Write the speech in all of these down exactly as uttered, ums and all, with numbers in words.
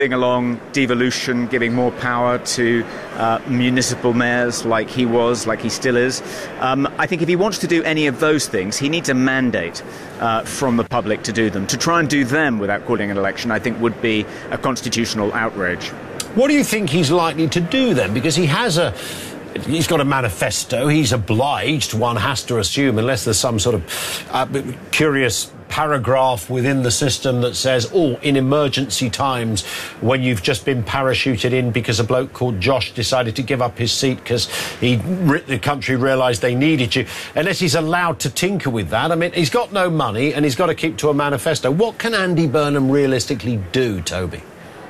along devolution, giving more power to uh, municipal mayors like he was, like he still is. Um, I think if he wants to do any of those things, he needs a mandate uh, from the public to do them. To try and do them without calling an election, I think, would be a constitutional outrage. What do you think he's likely to do then? Because he has a... He's got a manifesto. He's obliged, one has to assume, unless there's some sort of uh, curious paragraph within the system that says, oh, in emergency times, when you've just been parachuted in because a bloke called Josh decided to give up his seat because he, the country realised they needed you, unless he's allowed to tinker with that. I mean, he's got no money and he's got to keep to a manifesto. What can Andy Burnham realistically do, Toby?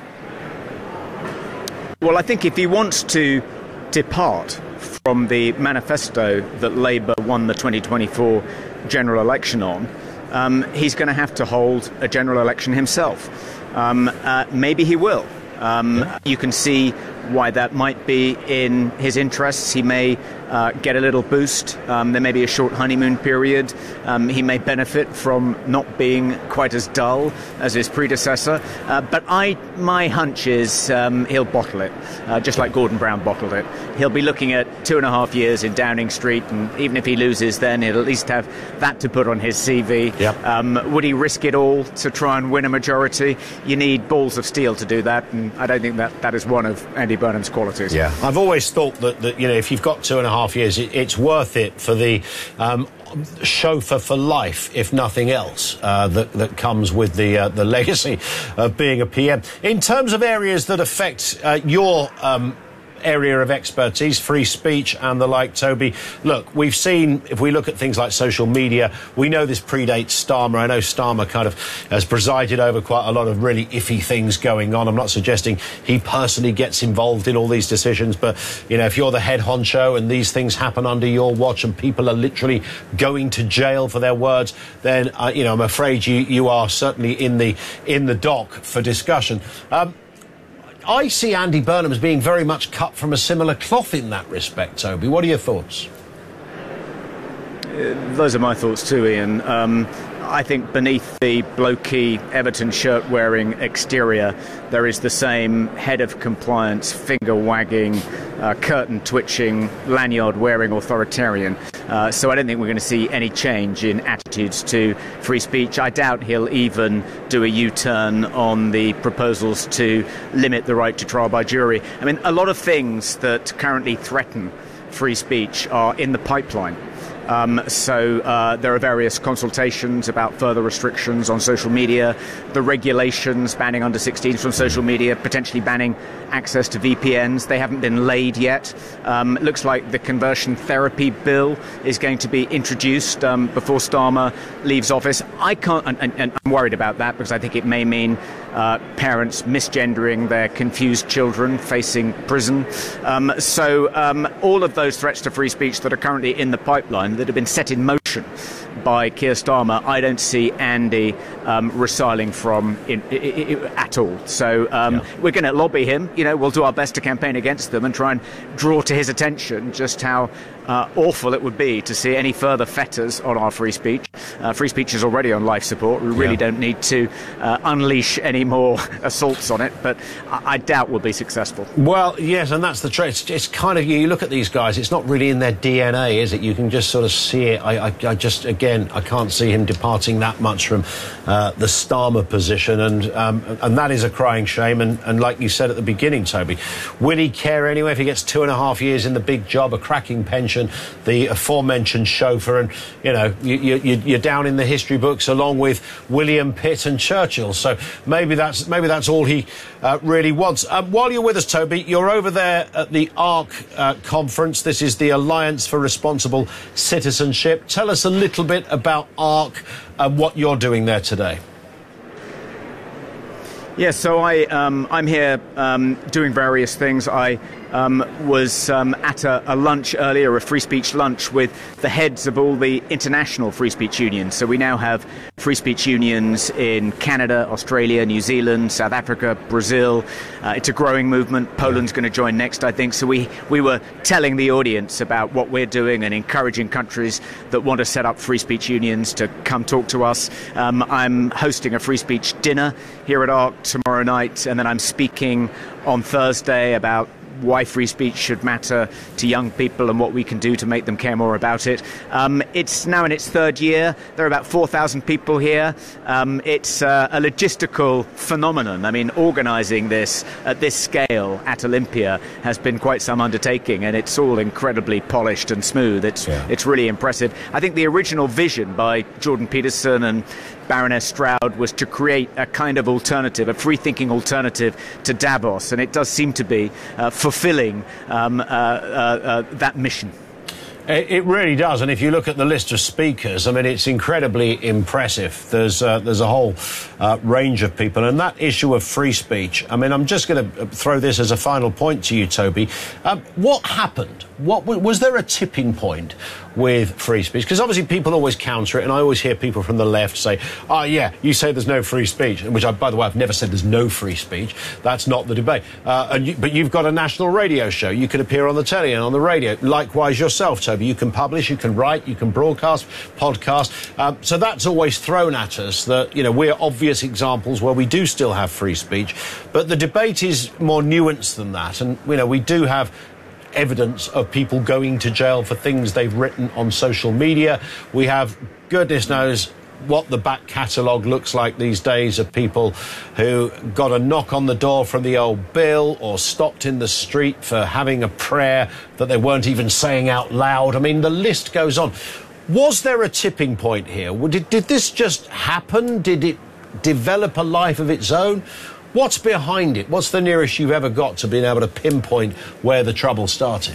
Well, I think if he wants to depart from the manifesto that Labour won the twenty twenty-four general election on, um, he's going to have to hold a general election himself. Um, uh, maybe he will. Um, yeah. You can see why that might be in his interests. He may uh, get a little boost. Um, there may be a short honeymoon period. Um, he may benefit from not being quite as dull as his predecessor. Uh, but I, my hunch is um, he'll bottle it, uh, just like Gordon Brown bottled it. He'll be looking at two and a half years in Downing Street, and even if he loses, then he'll at least have that to put on his C V. Yep. Um, would he risk it all to try and win a majority? You need balls of steel to do that, and I don't think that that is one of Andy Burnham's qualities. Yeah, I've always thought that, that you know, if you've got two and a half years, it, it's worth it for the um, chauffeur for life, if nothing else, uh, that, that comes with the uh, the legacy of being a P M. In terms of areas that affect uh, your um, area of expertise, free speech and the like, Toby, look, we've seen, if we look at things like social media, we know this predates Starmer. I know Starmer kind of has presided over quite a lot of really iffy things going on. I'm not suggesting he personally gets involved in all these decisions, but, you know, if you're the head honcho and these things happen under your watch and people are literally going to jail for their words, then, uh, you know, I'm afraid you, you are certainly in the, in the dock for discussion. Um, I see Andy Burnham as being very much cut from a similar cloth in that respect, Toby. What are your thoughts? Uh, those are my thoughts too, Ian. Um, I think beneath the blokey Everton shirt-wearing exterior, there is the same head of compliance, finger-wagging, uh, curtain-twitching, lanyard-wearing authoritarian. Uh, so I don't think we're going to see any change in attitudes to free speech. I doubt he'll even do a U-turn on the proposals to limit the right to trial by jury. I mean, a lot of things that currently threaten free speech are in the pipeline. Um, so uh, there are various consultations about further restrictions on social media, the regulations banning under sixteens from social media, potentially banning access to V P Ns. They haven't been laid yet. Um, it looks like the conversion therapy bill is going to be introduced um, before Starmer leaves office. I can't, and, and, and I'm worried about that because I think it may mean uh, parents misgendering their confused children facing prison. Um, so um, all of those threats to free speech that are currently in the pipeline, that have been set in motion by Keir Starmer, I don't see Andy um, resiling from in, in, in, at all. So um, yeah. We're going to lobby him. You know, we'll do our best to campaign against them and try and draw to his attention just how uh, awful it would be to see any further fetters on our free speech. Uh, free speech is already on life support. We really yeah. don't need to uh, unleash any more assaults on it, but I, I doubt we'll be successful. Well, yes, and that's the truth. It's, it's kind of, you look at these guys, it's not really in their D N A, is it? You can just sort of see it. I, I, I just, again, I can't see him departing that much from uh, the Starmer position, and um, and that is a crying shame. And, and like you said at the beginning, Toby, will he care anyway if he gets two and a half years in the big job, a cracking pension, the aforementioned chauffeur, and, you know, you, you, you're down in the history books along with William Pitt and Churchill. So maybe that's maybe that's all he uh, really wants. Um, while you're with us, Toby, you're over there at the ARC uh, conference. This is the Alliance for Responsible Citizenship. Tell us a little bit about ARC and what you're doing there today. Yes, so I, um, I'm here um, doing various things. I um, was um, at a, a lunch earlier, a free speech lunch with the heads of all the international free speech unions. So we now have free speech unions in Canada, Australia, New Zealand, South Africa, Brazil. Uh, it's a growing movement. Poland's going to join next, I think. So we, we were telling the audience about what we're doing and encouraging countries that want to set up free speech unions to come talk to us. Um, I'm hosting a free speech dinner here at ARC tomorrow night, and then I'm speaking on Thursday about why free speech should matter to young people and what we can do to make them care more about it. Um, it's now in its third year. There are about four thousand people here. Um, it's uh, a logistical phenomenon. I mean, organising this at this scale at Olympia has been quite some undertaking, and it's all incredibly polished and smooth. It's, yeah. it's really impressive. I think the original vision by Jordan Peterson and Baroness Stroud was to create a kind of alternative, a free-thinking alternative to Davos, and it does seem to be uh, fulfilling um, uh, uh, uh, that mission. It really does, and if you look at the list of speakers, I mean, it's incredibly impressive. There's uh, there's a whole uh, range of people, and that issue of free speech. I mean, I'm just going to throw this as a final point to you, Toby. Um, what happened? What was there a tipping point with free speech? Because obviously people always counter it, and I always hear people from the left say, "Oh, yeah, you say there's no free speech," which, I, by the way, I've never said there's no free speech. That's not the debate. Uh, and you, but you've got a national radio show. You can appear on the telly and on the radio. Likewise yourself, Toby. You can publish, you can write, you can broadcast, podcast. Um, so that's always thrown at us that, you know, we're obvious examples where we do still have free speech. But the debate is more nuanced than that. And, you know, we do have evidence of people going to jail for things they've written on social media. We have, goodness knows, what the back catalogue looks like these days of people who got a knock on the door from the old bill or stopped in the street for having a prayer that they weren't even saying out loud. I mean, the list goes on. Was there a tipping point here? Did, did this just happen? Did it develop a life of its own? What's behind it? What's the nearest you've ever got to being able to pinpoint where the trouble started?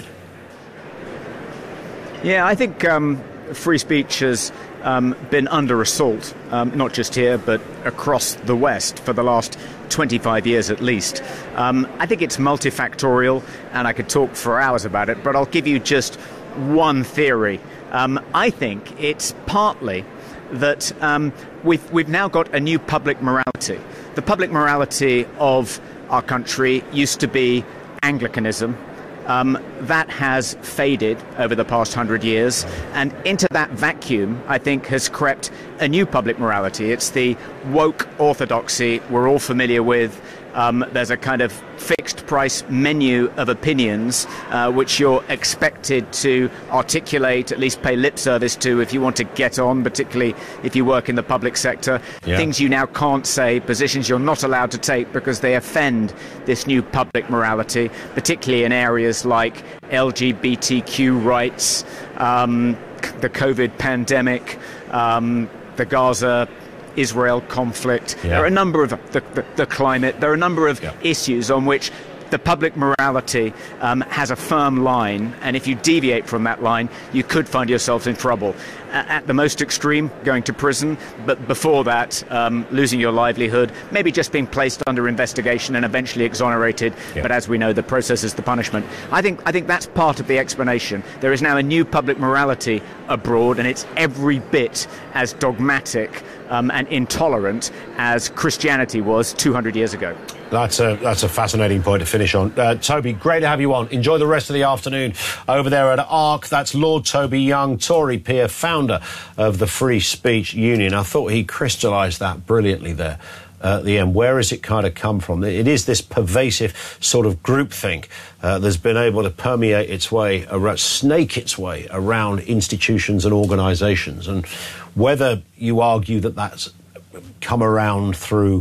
Yeah, I think um, free speech has Um, been under assault, um, not just here, but across the West for the last twenty-five years at least. Um, I think it's multifactorial, and I could talk for hours about it, but I'll give you just one theory. Um, I think it's partly that um, we've, we've now got a new public morality. The public morality of our country used to be Anglicanism. Um, that has faded over the past hundred years, and into that vacuum, I think, has crept a new public morality. It's the woke orthodoxy we're all familiar with. Um, there's a kind of fixed price menu of opinions uh, which you're expected to articulate, at least pay lip service to if you want to get on, particularly if you work in the public sector. Yeah. Things you now can't say, positions you're not allowed to take because they offend this new public morality, particularly in areas like L G B T Q rights, um, the COVID pandemic, um, the Gaza Israel conflict. Yeah. There are a number of the, the, the climate. There are a number of yeah. issues on which the public morality um, has a firm line, and if you deviate from that line, you could find yourselves in trouble. At the most extreme, going to prison, but before that, um, losing your livelihood, maybe just being placed under investigation and eventually exonerated. Yeah. But as we know, the process is the punishment. I think I think that's part of the explanation. There is now a new public morality abroad, and it's every bit as dogmatic um, and intolerant as Christianity was two hundred years ago. That's a, that's a fascinating point to finish on. Uh, Toby, great to have you on. Enjoy the rest of the afternoon over there at ARC. That's Lord Toby Young, Tory peer, founder of the Free Speech Union. I thought he crystallised that brilliantly there uh, at the end. Where has it kind of come from? It is this pervasive sort of groupthink uh, that's been able to permeate its way, around, snake its way around institutions and organisations. And whether you argue that that's come around through...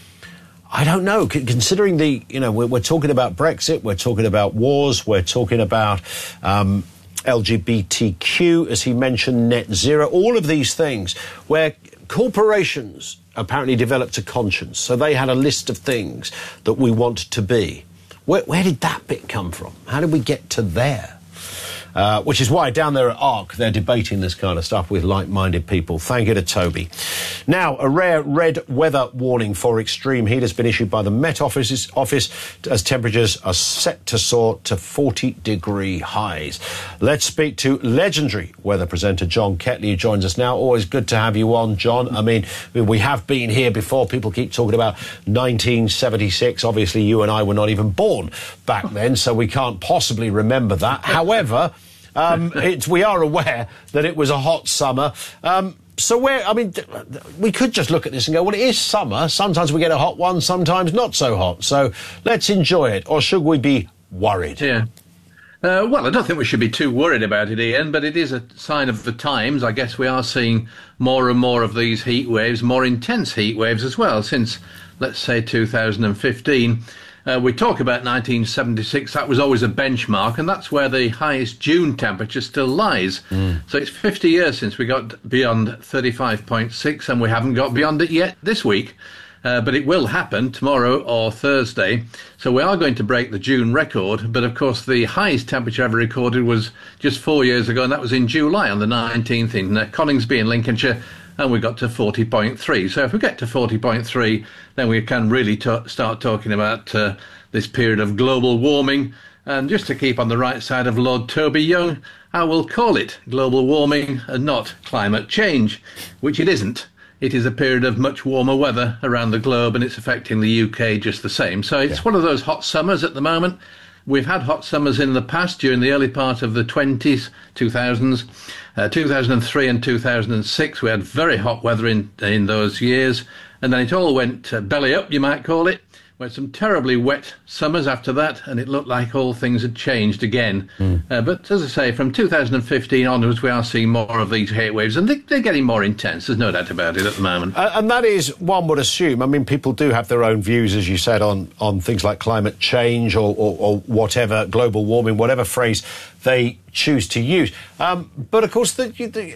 I don't know, considering the, you know, we're, we're talking about Brexit, we're talking about wars, we're talking about um, L G B T Q, as he mentioned, net zero, all of these things where corporations apparently developed a conscience. So they had a list of things that we want to be. Where, where did that bit come from? How did we get to there? uh, which is why down there at ARC they're debating this kind of stuff with like-minded people. Thank you to Toby. Now, a rare red weather warning for extreme heat has been issued by the Met Office's office as temperatures are set to soar to forty degree highs. Let's speak to legendary weather presenter John Ketley, who joins us now. Always good to have you on, John. I mean, we have been here before. People keep talking about nineteen seventy-six. Obviously, you and I were not even born back then, so we can't possibly remember that. However, um, it's, we are aware that it was a hot summer. Um, So where, I mean, we could just look at this and go, well, it is summer. Sometimes we get a hot one, sometimes not so hot. So let's enjoy it. Or should we be worried? Yeah. Uh, well, I don't think we should be too worried about it, Ian, but it is a sign of the times. I guess we are seeing more and more of these heat waves, more intense heat waves as well, since, let's say, two thousand fifteen. Uh, we talk about nineteen seventy-six, that was always a benchmark, and that's where the highest June temperature still lies. Mm. So it's fifty years since we got beyond thirty-five point six, and we haven't got beyond it yet this week. Uh, but it will happen tomorrow or Thursday. So we are going to break the June record. But of course, the highest temperature ever recorded was just four years ago, and that was in July on the nineteenth in uh, Coningsby in Lincolnshire. And we got to forty point three. So if we get to forty point three, then we can really t- start talking about uh, this period of global warming. And just to keep on the right side of Lord Toby Young, I will call it global warming and not climate change, which it isn't. It is a period of much warmer weather around the globe, and it's affecting the U K just the same. So it's yeah. one of those hot summers at the moment. We've had hot summers in the past during the early part of the twenties, two thousands. Uh, two thousand three and two thousand six, we had very hot weather in, in those years. And then it all went uh, belly up, you might call it. We had some terribly wet summers after that, and it looked like all things had changed again. Mm. Uh, but as I say, from two thousand fifteen onwards, we are seeing more of these heat waves, and they, they're getting more intense. There's no doubt about it at the moment. Uh, and that is, one would assume, I mean, people do have their own views, as you said, on, on things like climate change or, or, or whatever, global warming, whatever phrase they choose to use. Um, but, of course, the... the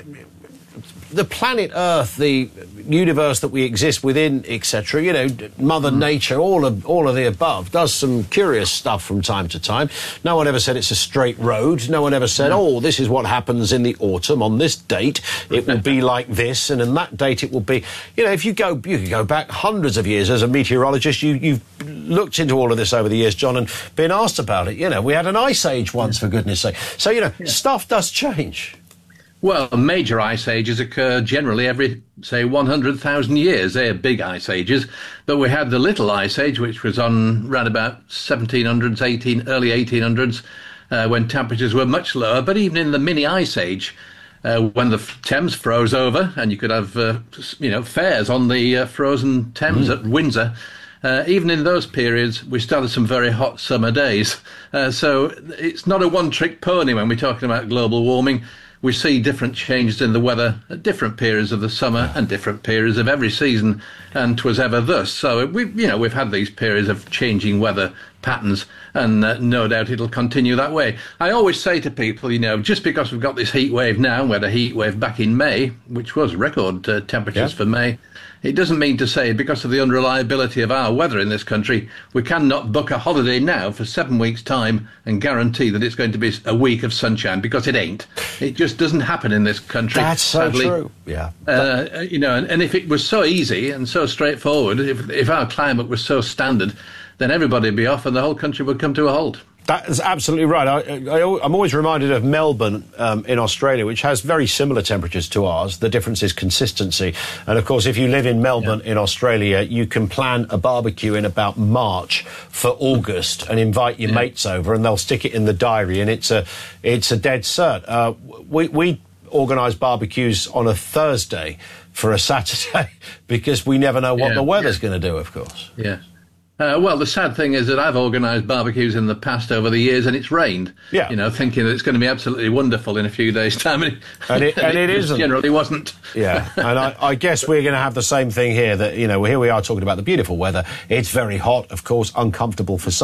The planet Earth, the universe that we exist within, et cetera, you know, Mother mm. Nature, all of all of the above, does some curious stuff from time to time. No one ever said it's a straight road. No one ever said, mm. oh, this is what happens in the autumn. On this date, it will be like this, and on that date, it will be... You know, if you go, you could go back hundreds of years as a meteorologist. You, you've looked into all of this over the years, John, and been asked about it. You know, we had an ice age once, for goodness sake. So, you know, yeah. stuff does change. Well, major ice ages occur generally every, say, one hundred thousand years. They're big ice ages. But we had the Little Ice Age, which was on around about seventeen hundreds, eighteen, early eighteen hundreds, uh, when temperatures were much lower. But even in the Mini Ice Age, uh, when the Thames froze over, and you could have, uh, you know, fairs on the uh, frozen Thames mm. at Windsor, Uh, even in those periods, we still had some very hot summer days. Uh, so it's not a one-trick pony when we're talking about global warming. We see different changes in the weather at different periods of the summer and different periods of every season, and 'twas ever thus. So we, you know, we've had these periods of changing weather patterns, and uh, no doubt it'll continue that way. I always say to people, you know, just because we've got this heat wave now, we had a heat wave back in May, which was record uh, temperatures yeah. for May. It doesn't mean to say, because of the unreliability of our weather in this country, we cannot book a holiday now for seven weeks' time and guarantee that it's going to be a week of sunshine, because it ain't. It just doesn't happen in this country. That's so sadly. true. Yeah. Uh, you know, and, and if it was so easy and so straightforward, if, if our climate was so standard, then everybody would be off and the whole country would come to a halt. That's absolutely right. I, I, I'm always reminded of Melbourne um, in Australia, which has very similar temperatures to ours. The difference is consistency. And, of course, if you live in Melbourne yeah. in Australia, you can plan a barbecue in about March for August and invite your yeah. mates over, and they'll stick it in the diary, and it's a it's a dead cert. Uh, we, we organise barbecues on a Thursday for a Saturday because we never know what yeah. the weather's yeah. going to do, of course. Yeah. Uh, well, the sad thing is that I've organised barbecues in the past over the years, and it's rained. Yeah. You know, thinking that it's going to be absolutely wonderful in a few days' time, and it, and it, and it, it isn't. Generally wasn't. Yeah, and I, I guess we're going to have the same thing here. That, you know, here we are talking about the beautiful weather. It's very hot, of course, uncomfortable for some.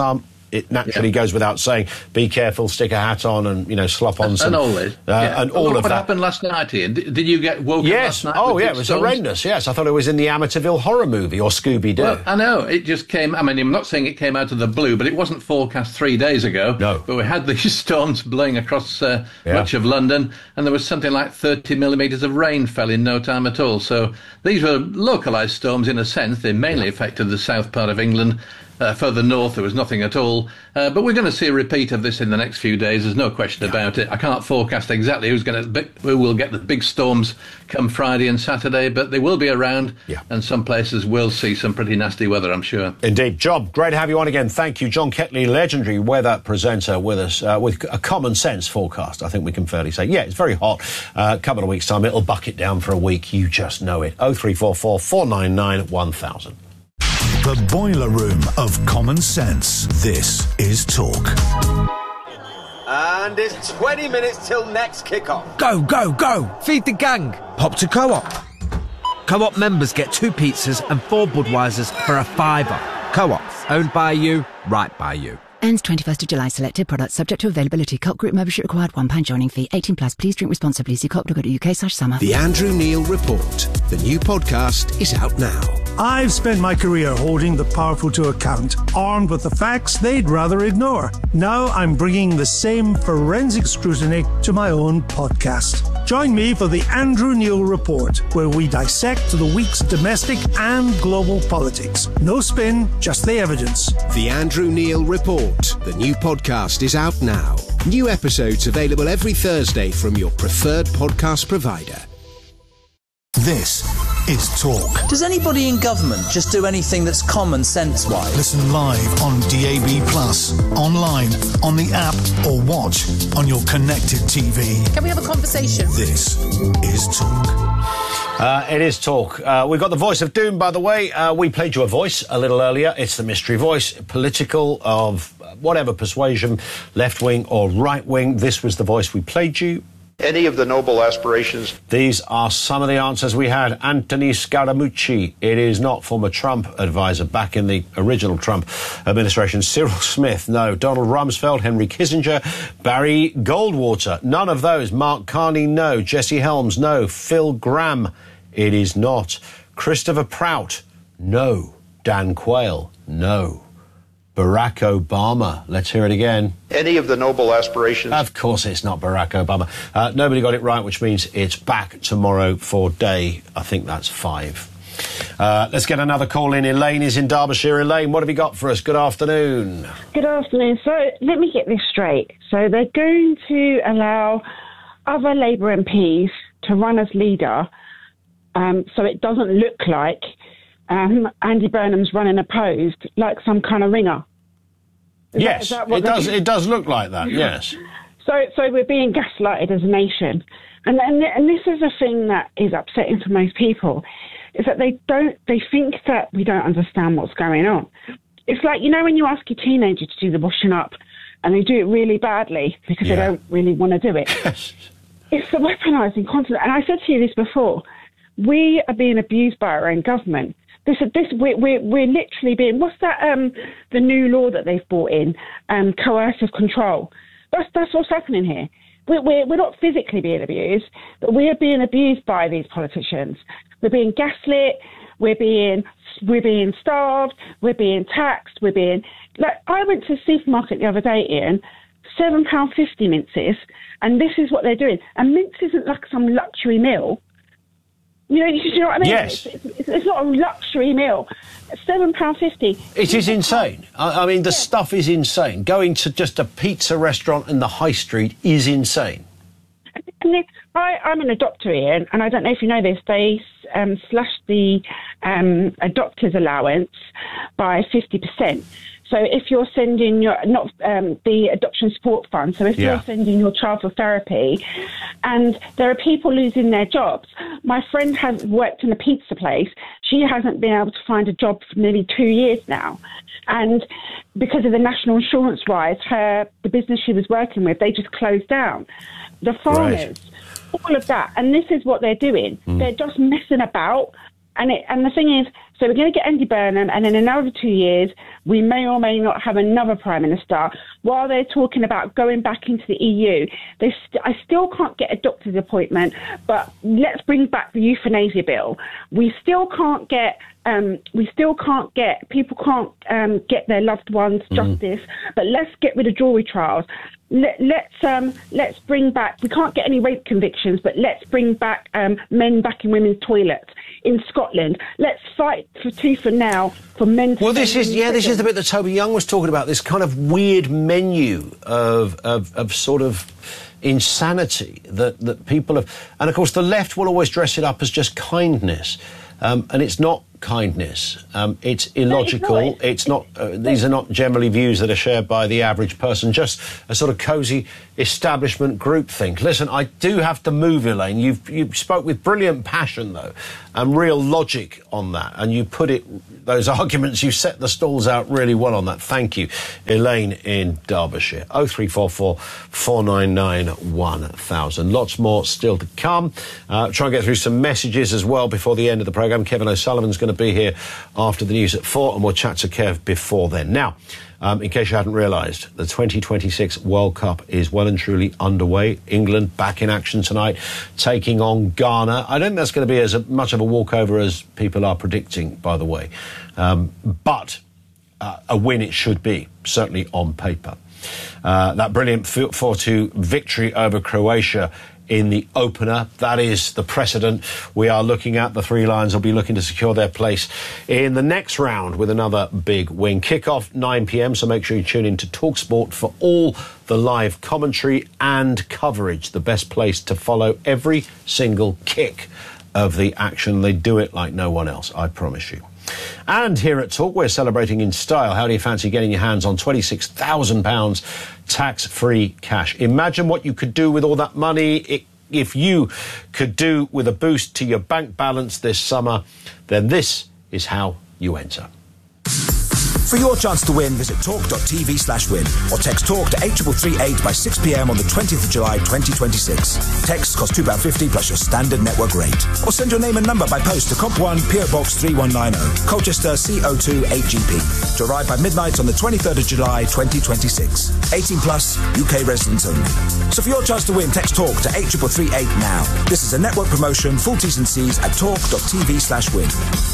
it naturally yeah. goes without saying, be careful, stick a hat on and, you know, slop on and, some... And all this. Uh, yeah. And all what of that. What happened last night, Ian? Did, did you get woken yes. last night? Oh, yeah, it was storms? horrendous, yes. I thought it was in the Amityville horror movie or Scooby-Doo. Well, I know. It just came... I mean, I'm not saying it came out of the blue, but it wasn't forecast three days ago. No. But we had these storms blowing across uh, yeah. much of London, and there was something like thirty millimetres of rain fell in no time at all. So these were localised storms in a sense. They mainly yeah. affected the south part of England. Uh, further north, there was nothing at all. Uh, but we're going to see a repeat of this in the next few days. There's no question yeah. about it. I can't forecast exactly who's going to, who will get the big storms come Friday and Saturday, but they will be around. Yeah. And some places will see some pretty nasty weather, I'm sure. Indeed. John, great to have you on again. Thank you. John Ketley, legendary weather presenter with us, uh, with a common sense forecast, I think we can fairly say. Yeah, it's very hot. A uh, couple of weeks' time, it'll bucket down for a week. You just know it. oh three four four, four nine nine, one thousand. The boiler room of common sense. This is Talk. And it's twenty minutes till next kick-off. Go, go, go! Feed the gang! Hop to Co-op. Co-op members get two pizzas and four Budweisers for a fiver. Co-op, owned by you, right by you. Ends twenty-first of July. Selected products subject to availability. Co-op group membership required. one pound joining fee. eighteen plus. Please drink responsibly. See co op dot co dot uk slash summer. The Andrew Neil Report. The new podcast is out now. I've spent my career holding the powerful to account, armed with the facts they'd rather ignore. Now I'm bringing the same forensic scrutiny to my own podcast. Join me for the Andrew Neil Report, where we dissect the week's domestic and global politics. No spin, just the evidence. The Andrew Neil Report. The new podcast is out now. New episodes available every Thursday from your preferred podcast provider. This is Talk. Does anybody in government just do anything that's common sense-wise? Listen live on D A B plus, online, on the app, or watch on your connected T V. Can we have a conversation? This is Talk. Uh, it is Talk. Uh, we've got the voice of doom, by the way. Uh, we played you a voice a little earlier. It's the mystery voice, political, of whatever persuasion, left-wing or right-wing. This was the voice we played you. Any of the noble aspirations. These are some of the answers we had. Anthony Scaramucci. It is not. Former Trump advisor back in the original Trump administration. Cyril Smith. No. Donald Rumsfeld. Henry Kissinger. Barry Goldwater. None of those. Mark Carney. No. Jesse Helms. No. Phil Gramm. It is not. Christopher Prout. No. Dan Quayle. No. Barack Obama. Let's hear it again. Any of the noble aspirations. Of course it's not Barack Obama. Uh, nobody got it right, which means it's back tomorrow for day, I think that's five. Uh, let's get another call in. Elaine is in Derbyshire. Elaine, what have you got for us? Good afternoon. Good afternoon. So let me get this straight. So they're going to allow other Labour M Ps to run as leader, um, so it doesn't look like um, Andy Burnham's running opposed, like some kind of ringer. Is yes, that, that it does. It does look like that. Yes. So, so we're being gaslighted as a nation, and and and this is a thing that is upsetting for most people, is that they don't. They think that we don't understand what's going on. It's like, you know, when you ask your teenager to do the washing up, and they do it really badly because yeah. they don't really want to do it. It's the weaponising constantly. And I said to you this before: we are being abused by our own government. This, this, we're, we're, we're literally being, what's that, um, the new law that they've brought in, um, coercive control. That's, that's what's happening here. We're, we're, we're not physically being abused, but we're being abused by these politicians. We're being gaslit, we're being, we're being starved, we're being taxed, we're being, like, I went to the supermarket the other day, Ian, seven pounds fifty minces, and this is what they're doing. And mince isn't like some luxury meal. You know, you know what I mean? Yes. It's, it's, it's not a luxury meal. seven pounds fifty. It is insane. I, I mean, the yeah. stuff is insane. Going to just a pizza restaurant in the high street is insane. And then, I, I'm an adopter, Ian, and I don't know if you know this, they um, slashed the um, adopter's allowance by fifty percent. So if you're sending your, not um, the adoption support fund, so if yeah. you're sending your child for therapy, and there are people losing their jobs. My friend has worked in a pizza place. She hasn't been able to find a job for nearly two years now. And because of the national insurance rise, her the business she was working with, they just closed down. The farmers, right. all of that. And this is what they're doing. Mm. They're just messing about. And it, and the thing is, so we're going to get Andy Burnham, and in another two years, we may or may not have another Prime Minister. While they're talking about going back into the E U, they st- I still can't get a doctor's appointment, but let's bring back the euthanasia bill. We still can't get... Um, we still can't get, people can't um, get their loved ones justice, mm. but let's get rid of jury trials. Let, let's um, let's bring back, we can't get any rape convictions, but let's bring back um, men back in women's toilets in Scotland. Let's fight for tooth and nail for men to... Well, this is, yeah, this is the bit that Toby Young was talking about, this kind of weird menu of, of, of sort of insanity that, that people have... And, of course, the left will always dress it up as just kindness. Um, and it's not kindness. Um, it's illogical. No, it's not. It's not uh, these are not generally views that are shared by the average person. Just a sort of cosy establishment groupthink. Listen, I do have to move, Elaine. You've you spoke with brilliant passion, though, and real logic on that. And you put it those arguments. You set the stalls out really well on that. Thank you, Elaine in Derbyshire. Oh three four four four nine nine one thousand. Lots more still to come. Uh, try and get through some messages as well before the end of the programme. Kevin O'Sullivan's going to be here after the news at four, and we'll chat to Kev before then. Now, um, in case you hadn't realised, the twenty twenty-six World Cup is well and truly underway. England back in action tonight, taking on Ghana. I don't think that's going to be as a, much of a walkover as people are predicting, by the way. Um, but uh, a win it should be, certainly on paper. Uh, that brilliant four two victory over Croatia in the opener. That is the precedent we are looking at. The Three Lions will be looking to secure their place in the next round with another big win. Kick-off nine p.m, so make sure you tune in to TalkSport for all the live commentary and coverage. The best place to follow every single kick of the action. They do it like no one else, I promise you. And here at Talk, we're celebrating in style. How do you fancy getting your hands on twenty-six thousand pounds tax-free cash? Imagine what you could do with all that money. It, if you could do with a boost to your bank balance this summer, then this is how you enter. For your chance to win, visit talk.tv slash win or text talk to eight three three eight by six p.m. on the twentieth of July twenty twenty-six. Texts cost two pounds fifty plus your standard network rate. Or send your name and number by post to Comp one, P O Box three one nine zero, Colchester C O two eight G P. To arrive by midnight on the twenty-third of July twenty twenty-six. eighteen plus, U K residents only. So for your chance to win, text talk to eight three three eight now. This is a network promotion, full T's and C's at talk.tv slash win.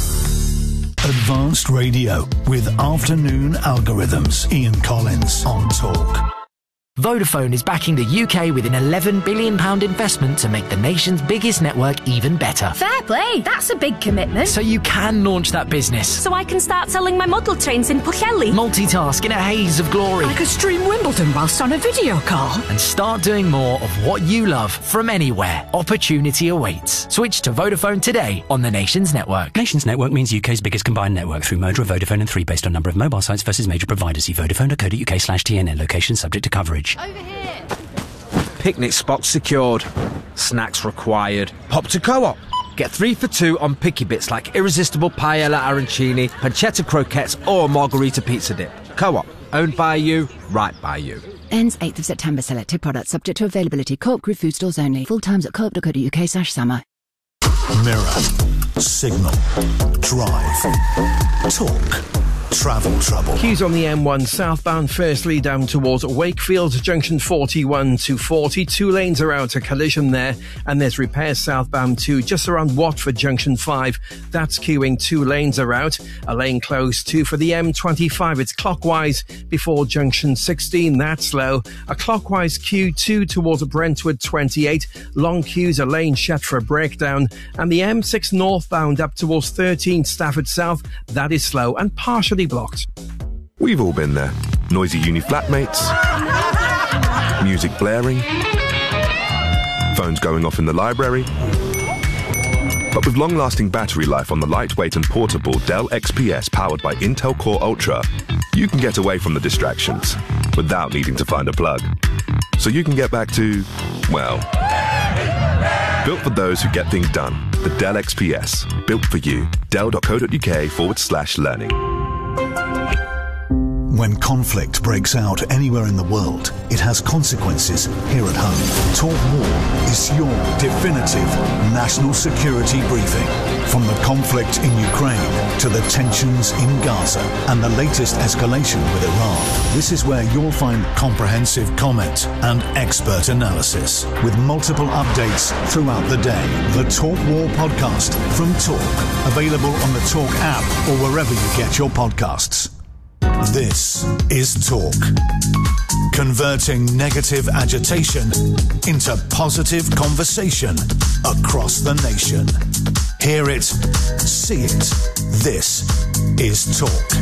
Advanced Radio with Afternoon Algorithms. Ian Collins on Talk. Vodafone is backing the U K with an eleven billion pounds investment to make the nation's biggest network even better. Fair play, that's a big commitment. So you can launch that business. So I can start selling my model trains in Pwllheli. Multitask in a haze of glory. I could stream Wimbledon whilst on a video call. And start doing more of what you love from anywhere. Opportunity awaits. Switch to Vodafone today on the Nations Network. Nations Network means U K's biggest combined network through merger of Vodafone and three based on number of mobile sites versus major providers. See vodafone.co.uk slash TNN. Location subject to coverage. Over here. Picnic spots secured. Snacks required. Pop to Co-op. Get three for two on picky bits like irresistible paella arancini, pancetta croquettes or margarita pizza dip. Co-op. Owned by you, right by you. Ends eighth of September. Selected products subject to availability. Co-op Group food stores only. Full times at co-op.co.uk slash summer. Mirror. Signal. Drive. Talk. Travel trouble. Queues on the M one southbound firstly down towards Wakefield junction forty-one to forty. Two lanes are out, a collision there, and there's repairs southbound too, just around Watford junction five. That's queuing, two lanes are out. A lane close too for the M twenty-five. It's clockwise before junction sixteen. That's slow. A clockwise queue two towards Brentwood twenty-eight. Long queues, a lane shut for a breakdown. And the M six northbound up towards thirteen Stafford South. That is slow and partially blocked. We've all been there. Noisy uni flatmates, music blaring, phones going off in the library. But with long-lasting battery life on the lightweight and portable Dell X P S powered by Intel Core Ultra, you can get away from the distractions without needing to find a plug. So you can get back to, well, built for those who get things done. The Dell X P S. Built for you. Dell.co.uk forward slash learning. When conflict breaks out anywhere in the world, it has consequences here at home. Talk War is your definitive national security briefing. From the conflict in Ukraine to the tensions in Gaza and the latest escalation with Iran, this is where you'll find comprehensive comment and expert analysis with multiple updates throughout the day. The Talk War podcast from Talk, available on the Talk app or wherever you get your podcasts. This is Talk, converting negative agitation into positive conversation across the nation. Hear it, see it. This is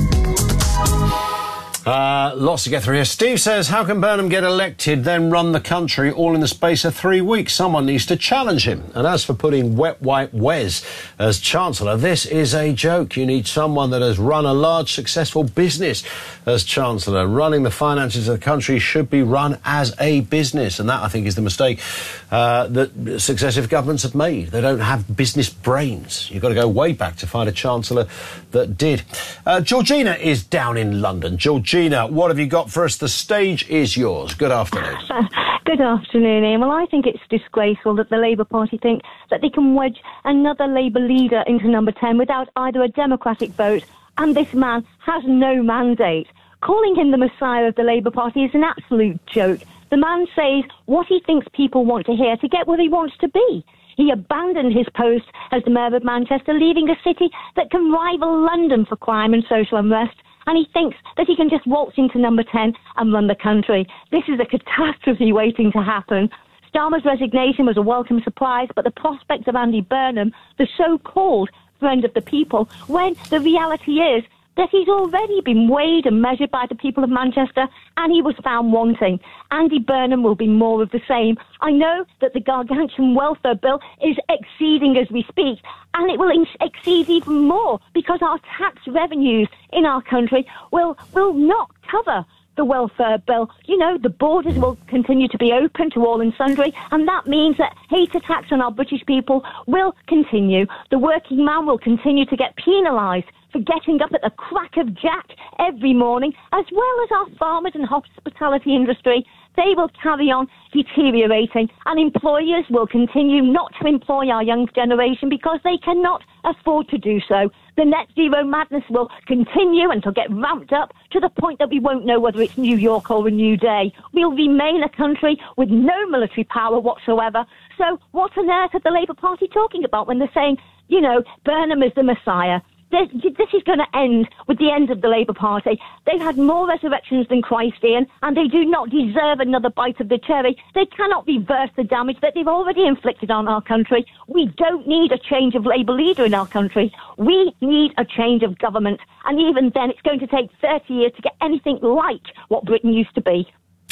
Talk. Uh, lots to get through here. Steve says, how can Burnham get elected, then run the country all in the space of three weeks? Someone needs to challenge him. And as for putting Wet White Wes as Chancellor, this is a joke. You need someone that has run a large, successful business as Chancellor. Running the finances of the country should be run as a business. And that, I think, is the mistake uh, that successive governments have made. They don't have business brains. You've got to go way back to find a Chancellor that did. Uh, Georgina is down in London. Georgina, Gina, what have you got for us? The stage is yours. Good afternoon. Good afternoon, Ian. Well, I think it's disgraceful that the Labour Party think that they can wedge another Labour leader into number ten without either a democratic vote, and this man has no mandate. Calling him the Messiah of the Labour Party is an absolute joke. The man says what he thinks people want to hear to get where he wants to be. He abandoned his post as the Mayor of Manchester, leaving a city that can rival London for crime and social unrest. And he thinks that he can just waltz into number ten and run the country. This is a catastrophe waiting to happen. Starmer's resignation was a welcome surprise, but the prospect of Andy Burnham, the so-called friend of the people, when the reality is that he's already been weighed and measured by the people of Manchester, and he was found wanting. Andy Burnham will be more of the same. I know that the gargantuan welfare bill is exceeding as we speak, and it will exceed even more because our tax revenues in our country will will not cover the welfare bill. You know, the borders will continue to be open to all and sundry, and that means that hate attacks on our British people will continue. The working man will continue to get penalised for getting up at the crack of jack every morning, as well as our farmers and hospitality industry. They will carry on deteriorating, and employers will continue not to employ our young generation because they cannot afford to do so. The net zero madness will continue and will get ramped up to the point that we won't know whether it's New York or a new day. We'll remain a country with no military power whatsoever. So what on earth are the Labour Party talking about when they're saying, you know, Burnham is the Messiah? This, this is going to end with the end of the Labour Party. They've had more resurrections than Christ, Ian, and they do not deserve another bite of the cherry. They cannot reverse the damage that they've already inflicted on our country. We don't need a change of Labour leader in our country. We need a change of government. And even then, it's going to take thirty years to get anything like what Britain used to be.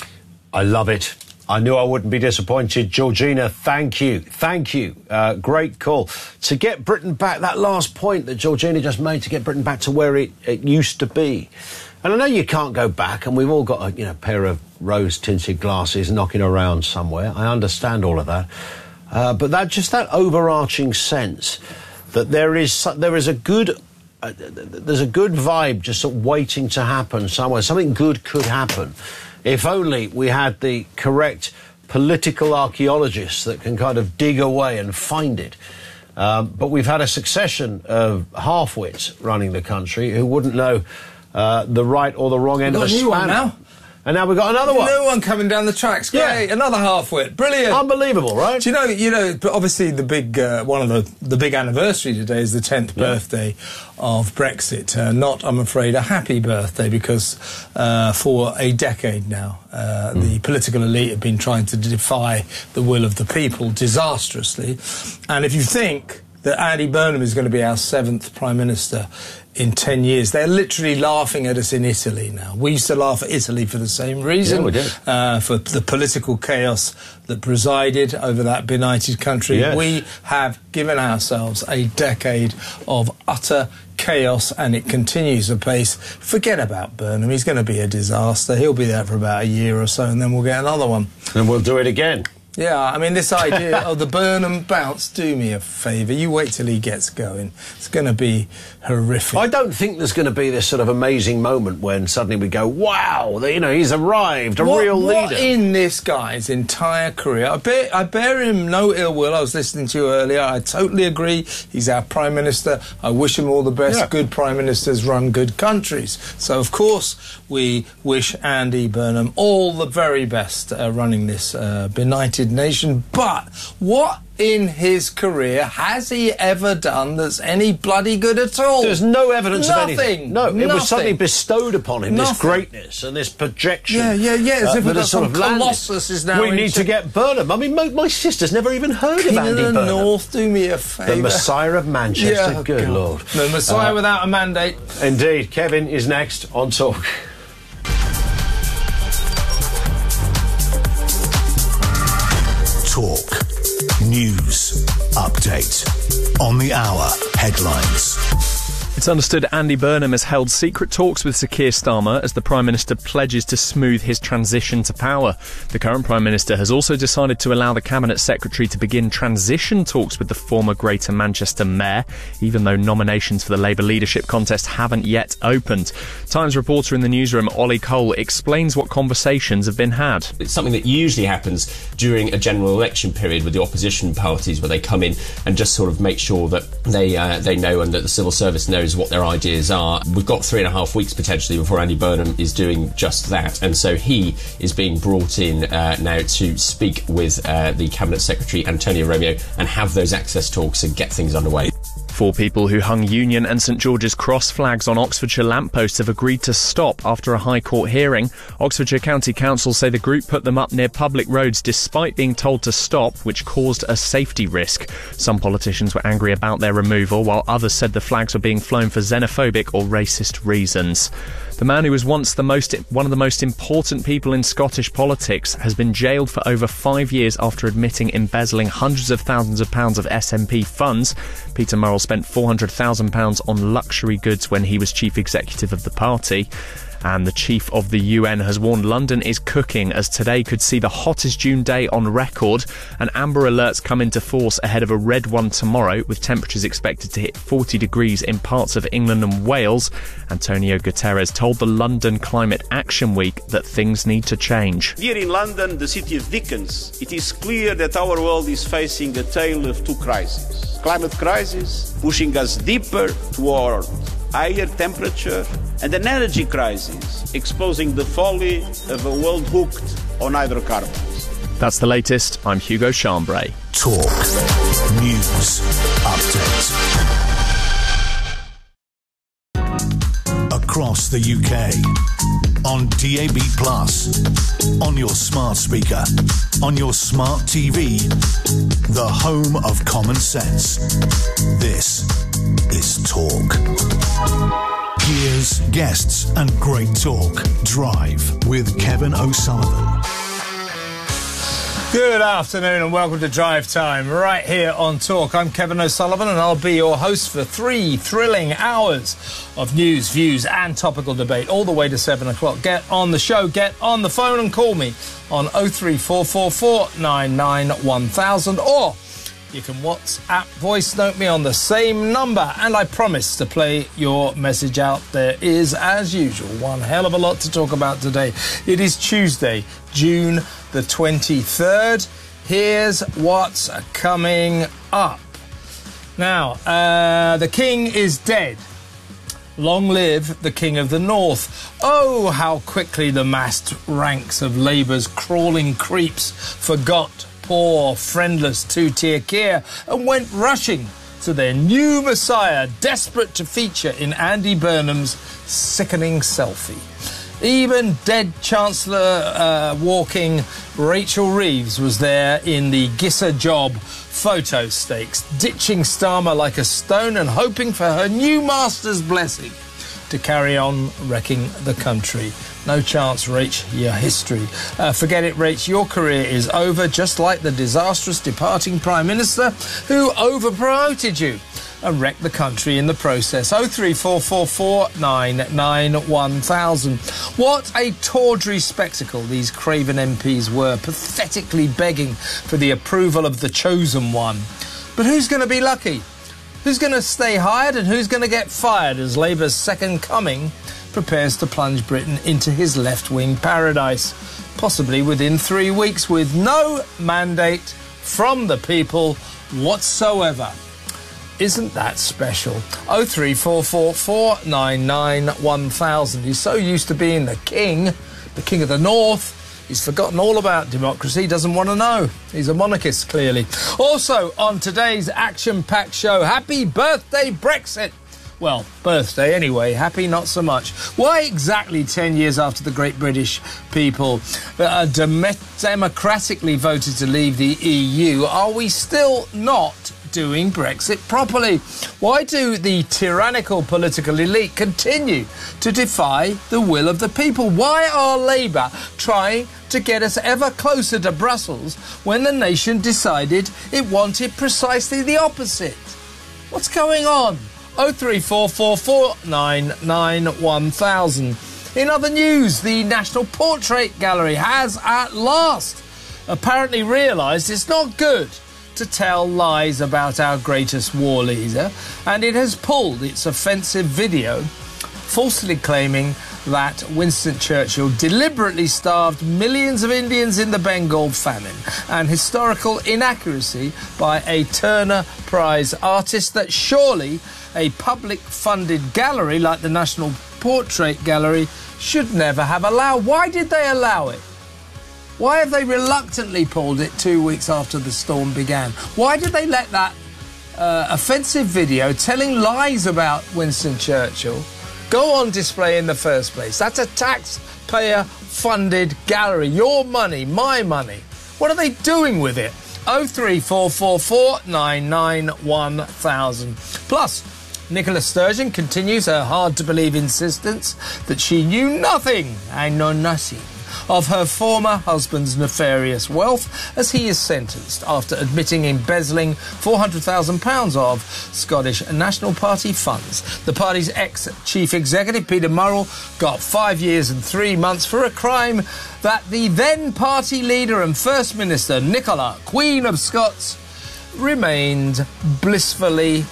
I love it. I knew I wouldn't be disappointed. Georgina, thank you. Thank you. Uh, great call. To get Britain back, that last point that Georgina just made, to get Britain back to where it, it used to be. And I know you can't go back, and we've all got a you know, pair of rose-tinted glasses knocking around somewhere. I understand all of that. Uh, but that just that overarching sense that there is there is a good... Uh, there's a good vibe just sort of waiting to happen somewhere. Something good could happen. If only we had the correct political archaeologists that can kind of dig away and find it. Um, but we've had a succession of half-wits running the country who wouldn't know uh, the right or the wrong end We've of got a a new one spanner. now. And now we've got another one. New one coming down the tracks. Great, Yeah. another half-wit. Brilliant. Unbelievable, right? Do you know, you know, but obviously the big, uh, one of the, the big anniversary today is the tenth Yeah. birthday of Brexit. Uh, not, I'm afraid, a happy birthday because uh, for a decade now, uh, mm. the political elite have been trying to defy the will of the people disastrously. And if you think that Andy Burnham is going to be our seventh Prime Minister in ten years. They're literally laughing at us in Italy now. We used to laugh at Italy for the same reason. Yeah, we did. Uh, for the political chaos that presided over that benighted country. Yes. We have given ourselves a decade of utter chaos, and it continues apace. Forget about Burnham. He's going to be a disaster. He'll be there for about a year or so, and then we'll get another one. And we'll do it again. Yeah, I mean, this idea of the Burnham bounce, do me a favour, you wait till he gets going. It's going to be horrific. I don't think there's going to be this sort of amazing moment when suddenly we go, wow, you know, he's arrived, a what, real what leader. in this guy's entire career, I bear, I bear him no ill will. I was listening to you earlier. I totally agree. He's our Prime Minister. I wish him all the best. Yeah. Good Prime Ministers run good countries. So, of course, we wish Andy Burnham all the very best uh, running this uh, benighted nation. But what in his career has he ever done that's any bloody good at all? There's no evidence Nothing. of anything. No, Nothing. it was suddenly bestowed upon him, Nothing. this greatness and this projection. Yeah, yeah, yeah, as uh, if we've that got has sort some of landed. colossus is now We in need ch- to get Burnham. I mean, my, my sister's never even heard King of Andy of the Burnham. North, do me a favour. The Messiah of Manchester. Yeah, Good God. Lord. The Messiah Uh, without a mandate. Indeed. Kevin is next on Talk. Talk. News. Update. On the hour. Headlines. It's understood Andy Burnham has held secret talks with Sir Keir Starmer as the Prime Minister pledges to smooth his transition to power. The current Prime Minister has also decided to allow the Cabinet Secretary to begin transition talks with the former Greater Manchester Mayor, even though nominations for the Labour leadership contest haven't yet opened. Times reporter in the newsroom, Ollie Cole, explains what conversations have been had. It's something that usually happens during a general election period with the opposition parties, where they come in and just sort of make sure that they uh, they know and that the civil service knows what their ideas are. We've got three and a half weeks potentially before Andy Burnham is doing just that, and so he is being brought in uh, now to speak with uh, the Cabinet Secretary Antonio Romeo and have those access talks and get things underway. Four people who hung Union and St George's Cross flags on Oxfordshire lampposts have agreed to stop after a High Court hearing. Oxfordshire County Council say the group put them up near public roads despite being told to stop, which caused a safety risk. Some politicians were angry about their removal, while others said the flags were being flown for xenophobic or racist reasons. The man who was once the most, one of the most important people in Scottish politics has been jailed for over five years after admitting embezzling hundreds of thousands of pounds of S N P funds. Peter Murrell spent four hundred thousand pounds on luxury goods when he was chief executive of the party. And the chief of the U N has warned London is cooking, as today could see the hottest June day on record. And amber alerts come into force ahead of a red one tomorrow, with temperatures expected to hit forty degrees in parts of England and Wales. Antonio Guterres told the London Climate Action Week that things need to change. Here in London, the city of Dickens, it is clear that our world is facing a tale of two crises. Climate crisis, pushing us deeper toward higher temperature, and an energy crisis, exposing the folly of a world hooked on hydrocarbons. That's the latest. I'm Hugo Chambray. Talk. News. Update. Across the U K. On D A B plus. On your smart speaker. On your smart T V. The home of common sense. This is Talk. Gears, guests, and great talk. Drive with Kevin O'Sullivan. Good afternoon and welcome to Drive Time, right here on Talk. I'm Kevin O'Sullivan and I'll be your host for three thrilling hours of news, views and topical debate all the way to seven o'clock. Get on the show, get on the phone and call me on oh three four four four nine nine one thousand, or you can WhatsApp voice note me on the same number, and I promise to play your message out. There is, as usual, one hell of a lot to talk about today. It is Tuesday, June the twenty-third. Here's what's coming up. Now, uh, the King is dead. Long live the King of the North. Oh, how quickly the massed ranks of Labour's crawling creeps forgot poor, friendless two-tier Keir and went rushing to their new messiah, desperate to feature in Andy Burnham's sickening selfie. Even dead Chancellor uh, walking Rachel Reeves was there in the Gissa Job photo stakes, ditching Starmer like a stone and hoping for her new master's blessing to carry on wrecking the country. No chance, Rach, your history. Uh, forget it, Rach, your career is over, just like the disastrous departing Prime Minister who over-promoted you. and wreck the country in the process. oh three four four four nine nine one thousand. What a tawdry spectacle these Craven M Ps were, pathetically begging for the approval of the chosen one. But who's going to be lucky? Who's going to stay hired and who's going to get fired as Labour's second coming prepares to plunge Britain into his left-wing paradise, possibly within three weeks, with no mandate from the people whatsoever? Isn't that special? oh three four four four nine nine one thousand. He's so used to being the king, the king of the north, he's forgotten all about democracy, doesn't want to know. He's a monarchist, clearly. Also, on today's action-packed show, happy birthday, Brexit! Well, birthday anyway, happy not so much. Why exactly ten years after the great British people uh, dem- democratically voted to leave the E U are we still not doing Brexit properly? Why do the tyrannical political elite continue to defy the will of the people? Why are Labour trying to get us ever closer to Brussels when the nation decided it wanted precisely the opposite? What's going on? oh three four four four nine nine one thousand. In other news, the National Portrait Gallery has at last apparently realised it's not good to tell lies about our greatest war leader, and it has pulled its offensive video falsely claiming that Winston Churchill deliberately starved millions of Indians in the Bengal famine, an historical inaccuracy by a Turner Prize artist that surely a public-funded gallery like the National Portrait Gallery should never have allowed. Why did they allow it? Why have they reluctantly pulled it two weeks after the storm began? Why did they let that uh, offensive video telling lies about Winston Churchill go on display in the first place? That's a taxpayer-funded gallery. Your money, my money. What are they doing with it? oh three four four four nine nine one thousand. Plus, Nicola Sturgeon continues her hard-to-believe insistence that she knew nothing, I know nothing, of her former husband's nefarious wealth as he is sentenced after admitting embezzling four hundred thousand pounds of Scottish National Party funds. The party's ex-chief executive, Peter Murrell, got five years and three months for a crime that the then party leader and First Minister, Nicola, Queen of Scots, remained blissfully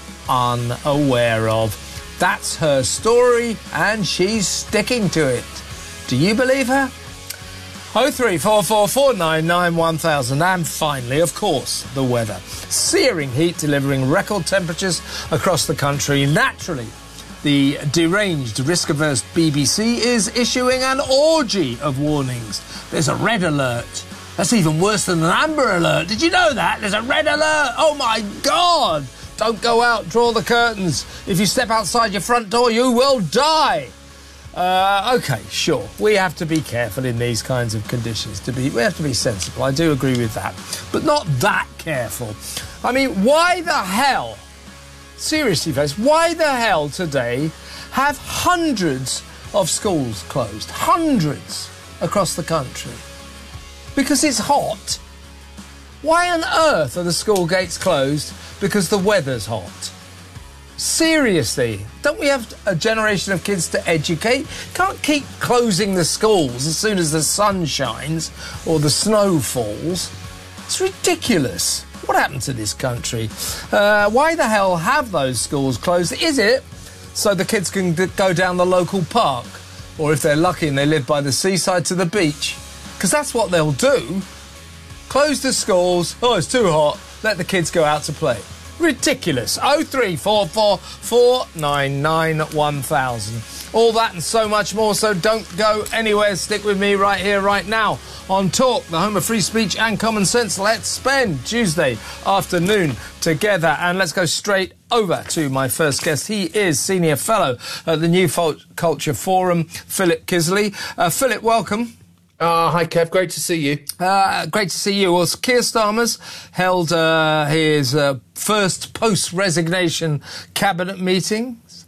unaware of. That's her story, and she's sticking to it. Do you believe her? oh three four four four nine nine one thousand. And finally, of course, the weather. Searing heat delivering record temperatures across the country. Naturally, the deranged, risk-averse B B C is issuing an orgy of warnings. There's a red alert. That's even worse than an amber alert. Did you know that? There's a red alert. Oh, my God. Don't go out. Draw the curtains. If you step outside your front door, you will die. Uh, OK, sure. We have to be careful in these kinds of conditions. To be, we have to be sensible. I do agree with that. But not that careful. I mean, why the hell... Seriously, folks, why the hell today have hundreds of schools closed? Hundreds across the country. Because it's hot. Why on earth are the school gates closed? Because the weather's hot. Seriously, don't we have a generation of kids to educate? Can't keep closing the schools as soon as the sun shines or the snow falls. It's ridiculous. What happened to this country? Uh, why the hell have those schools closed? Is it so the kids can d- go down the local park? Or if they're lucky and they live by the seaside, to the beach? Because that's what they'll do. Close the schools. Oh, it's too hot. Let the kids go out to play. Ridiculous. oh three four four four nine nine one thousand. All that and so much more, so don't go anywhere. Stick with me right here, right now, on Talk, the home of free speech and common sense. Let's spend Tuesday afternoon together, and let's go straight over to my first guest. He is Senior Fellow at the New Culture Forum, Philip Kisley. Uh, Philip, welcome. Uh, hi, Kev. Great to see you. Uh, great to see you. Well, Keir Starmer's held uh, his uh, first post-resignation cabinet meeting.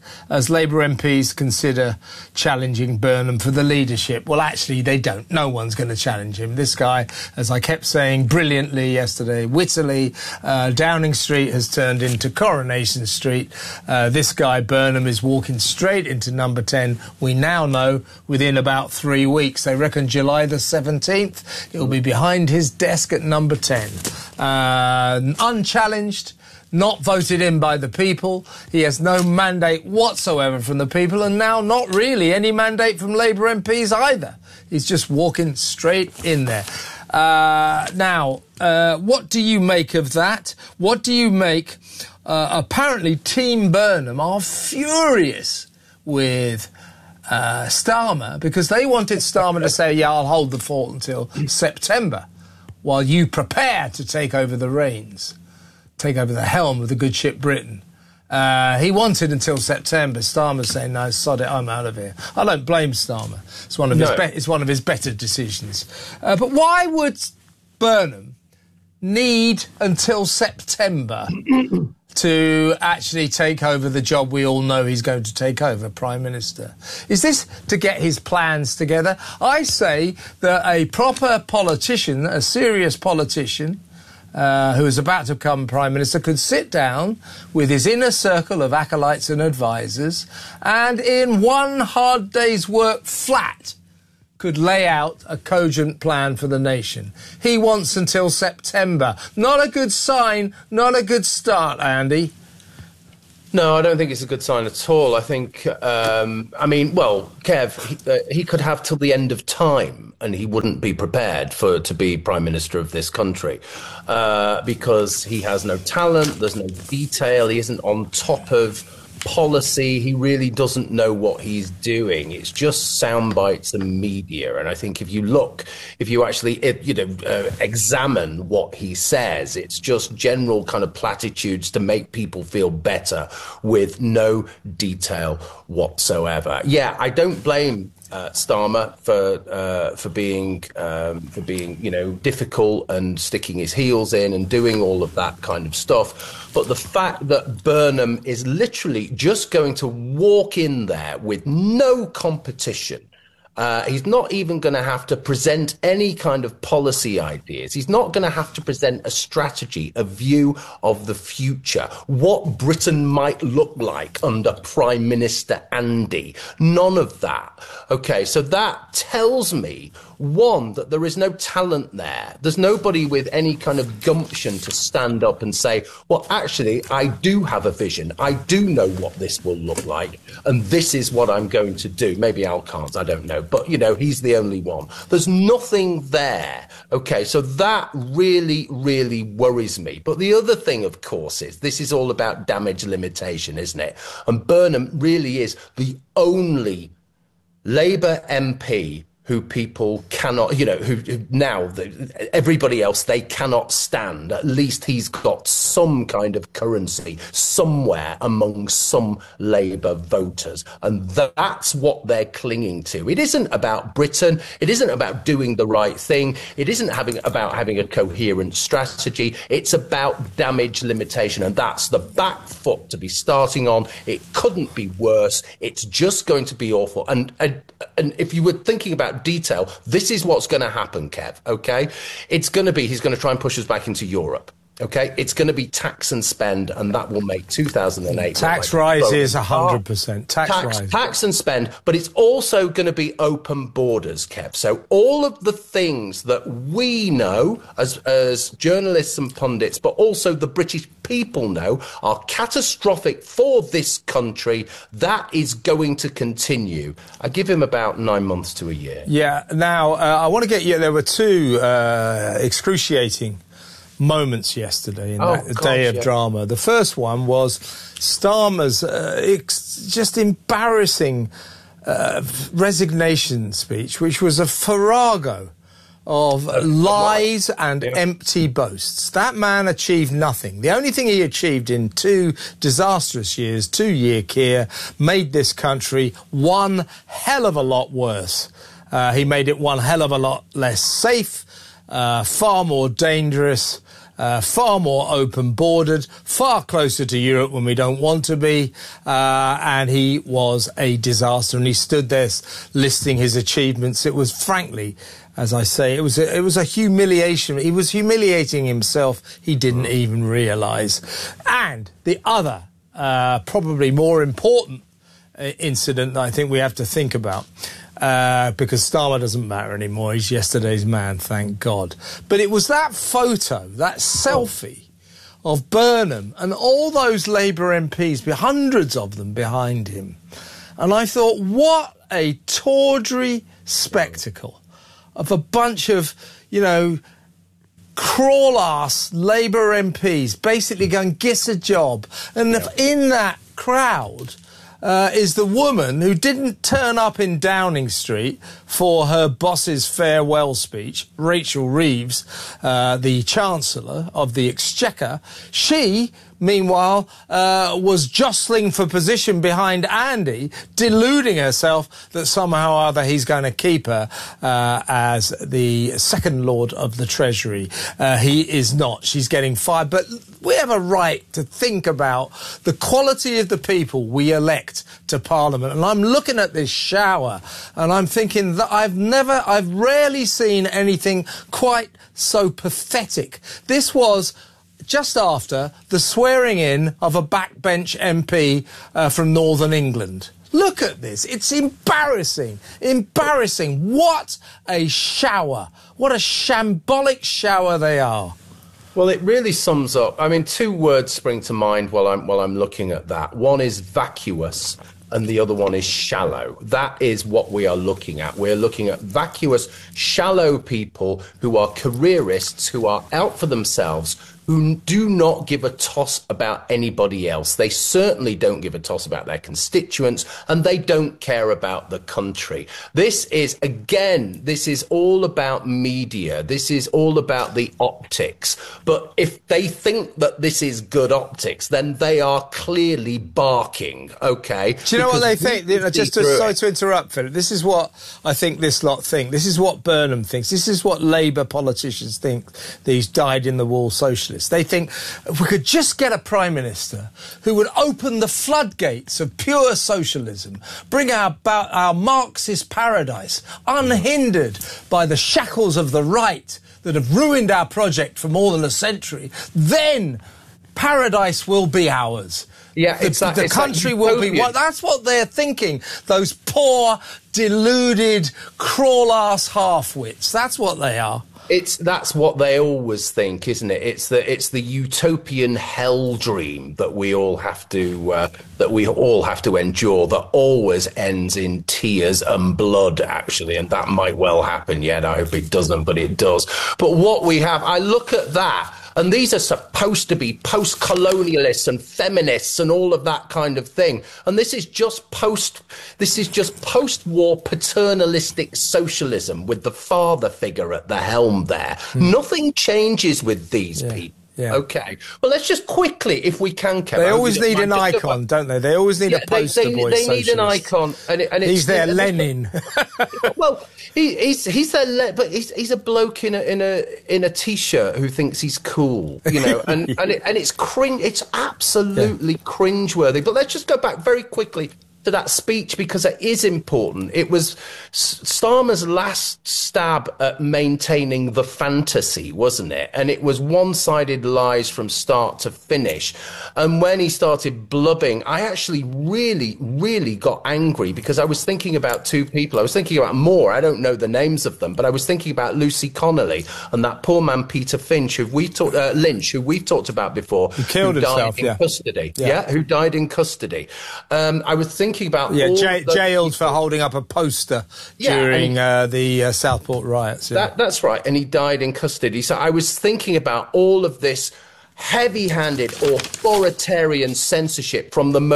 as Labour M Ps consider challenging Burnham for the leadership. Well, actually, they don't. No one's going to challenge him. This guy, as I kept saying brilliantly yesterday, wittily, uh, Downing Street has turned into Coronation Street. Uh, this guy, Burnham, is walking straight into number ten. We now know within about three weeks. They reckon July the seventeenth, he'll be behind his desk at number ten. Uh, unchallenged, not voted in by the people. He has no mandate whatsoever from the people, and now not really any mandate from Labour M Ps either. He's just walking straight in there. Uh, now, uh, what do you make of that? What do you make? Uh, apparently, Team Burnham are furious with uh, Starmer because they wanted Starmer to say, yeah, I'll hold the fort until September while you prepare to take over the reins, take over the helm of the good ship Britain. Uh, he wanted until September. Starmer's saying, no, sod it, I'm out of here. I don't blame Starmer. It's one of his, No. be- it's one of his better decisions. Uh, but why would Burnham need until September to actually take over the job we all know he's going to take over, Prime Minister? Is this to get his plans together? I say that a proper politician, a serious politician, Uh, who is about to become Prime Minister, could sit down with his inner circle of acolytes and advisers and in one hard day's work flat could lay out a cogent plan for the nation. He wants until September. Not a good sign, not a good start, Andy. No, I don't think it's a good sign at all. I think, um, I mean, well, Kev, he, uh, he could have till the end of time and he wouldn't be prepared for to be Prime Minister of this country uh, because he has no talent, there's no detail, he isn't on top of policy, he really doesn't know what he's doing. It's just sound bites and media. And I think if you look, if you actually, you know, uh, examine what he says, it's just general kind of platitudes to make people feel better with no detail whatsoever. Yeah, I don't blame Uh, Starmer for uh, for being um, for being you know difficult and sticking his heels in and doing all of that kind of stuff, but the fact that Burnham is literally just going to walk in there with no competition. Uh, he's not even going to have to present any kind of policy ideas. He's not going to have to present a strategy, a view of the future, what Britain might look like under Prime Minister Andy. None of that. OK, so that tells me, one, that there is no talent there. There's nobody with any kind of gumption to stand up and say, well, actually, I do have a vision. I do know what this will look like. And this is what I'm going to do. Maybe Al can't, I don't know. But, you know, he's the only one. There's nothing there. OK, so that really, really worries me. But the other thing, of course, is this is all about damage limitation, isn't it? And Burnham really is the only Labour M P who people cannot, you know, who, who now, the, everybody else, they cannot stand. At least he's got some kind of currency somewhere among some Labour voters. And that's what they're clinging to. It isn't about Britain. It isn't about doing the right thing. It isn't having about having a coherent strategy. It's about damage limitation. And that's the back foot to be starting on. It couldn't be worse. It's just going to be awful. And, and, and if you were thinking about detail, this is what's going to happen, Kev, OK? It's going to be, he's going to try and push us back into Europe, OK? It's going to be tax and spend, and that will make two thousand eight... Tax rises one hundred percent. Tax, tax rise. Tax and spend, but it's also going to be open borders, Kev. So all of the things that we know as, as journalists and pundits, but also the British people know are catastrophic for this country, that is going to continue. I give him about nine months to a year. Yeah, now, uh, I want to get you... There were two uh, excruciating moments yesterday in Oh, that gosh, day of yeah. drama. The first one was Starmer's uh, ex- just embarrassing uh, resignation speech, which was a farrago of lies and empty boasts. That man achieved nothing. The only thing he achieved in two disastrous years, two-year Keir, made this country one hell of a lot worse. Uh, he made it one hell of a lot less safe, uh, far more dangerous, uh, far more open-bordered, far closer to Europe when we don't want to be, uh, and he was a disaster. And he stood there listing his achievements. It was, frankly, as I say, it was a, it was a humiliation. He was humiliating himself. He didn't even realise. And the other, uh, probably more important uh, incident that I think we have to think about, uh, because Starmer doesn't matter anymore. He's yesterday's man, thank God. But it was that photo, that selfie of Burnham and all those Labour M Ps, hundreds of them behind him. And I thought, what a tawdry spectacle of a bunch of, you know, crawl-ass Labour M Ps basically going, "Get a job." And yeah. in that crowd uh, is the woman who didn't turn up in Downing Street for her boss's farewell speech, Rachel Reeves, uh, the Chancellor of the Exchequer. She, meanwhile, uh, was jostling for position behind Andy, deluding herself that somehow or other he's going to keep her uh, as the second Lord of the Treasury. Uh, he is not. She's getting fired. But we have a right to think about the quality of the people we elect to Parliament. And I'm looking at this shower and I'm thinking that I've never, I've rarely seen anything quite so pathetic. This was just after the swearing in of a backbench M P uh, from Northern England. Look at this. It's embarrassing. Embarrassing. What a shower. What a shambolic shower they are. Well, it really sums up. I mean, two words spring to mind while I'm, while I'm looking at that. One is vacuous and the other one is shallow. That is what we are looking at. We're looking at vacuous, shallow people who are careerists, who are out for themselves, who do not give a toss about anybody else. They certainly don't give a toss about their constituents, and they don't care about the country. This is, again, this is all about media. This is all about the optics. But if they think that this is good optics, then they are clearly barking, OK? Do you know what they think? Just to, sorry to interrupt, Philip. This is what I think this lot think. This is what Burnham thinks. This is what Labour politicians think, these dyed-in-the-wool socialists. They think if we could just get a Prime Minister who would open the floodgates of pure socialism, bring our, our Marxist paradise, unhindered by the shackles of the right that have ruined our project for more than a century, then paradise will be ours. Yeah, the, exactly. The country will be. Well, that's what they're thinking. Those poor, deluded, crawl-ass half-wits. That's what they are. It's that's what they always think, isn't it? It's the it's the utopian hell dream that we all have to uh, that we all have to endure. That always ends in tears and blood, actually, and that might well happen yet. I hope it doesn't, but it does. But what we have, I look at that. And these are supposed to be post-colonialists and feminists and all of that kind of thing. And this is just post, this is just post-war paternalistic socialism with the father figure at the helm there. Mm. Nothing changes with these yeah. people. Yeah. OK. Well, let's just quickly, if we can, Kevin. They always need an icon, don't they? They always need yeah, a poster they, they, boy They socialist. need an icon. And, it, and he's it's, their it, Lenin. Well, he, he's he's their le- but he's he's a bloke in a in a in a t-shirt who thinks he's cool, you know, and yeah. and it, and it's cringe. It's absolutely yeah. cringeworthy. But let's just go back very quickly to that speech, because it is important. It was Starmer's last stab at maintaining the fantasy, wasn't it? And it was one-sided lies from start to finish. And when he started blubbing, I actually really, really got angry, because I was thinking about two people. I was thinking about more. I don't know the names of them, but I was thinking about Lucy Connolly and that poor man Peter Finch, who we talked uh, Lynch, who we've talked about before, who killed who himself, died in yeah. custody. Yeah. yeah, who died in custody. Um, I was thinking about yeah, all j- those jailed people. for holding up a poster yeah, during he, uh, the uh, Southport riots. Yeah. That, that's right, and he died in custody. So I was thinking about all of this heavy-handed authoritarian censorship from the most